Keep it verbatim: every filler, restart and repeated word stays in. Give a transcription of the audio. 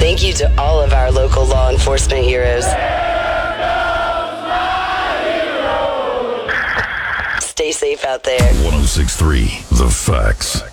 Thank you to all of our local law enforcement heroes. Stay safe out there. one oh six point three The Facts.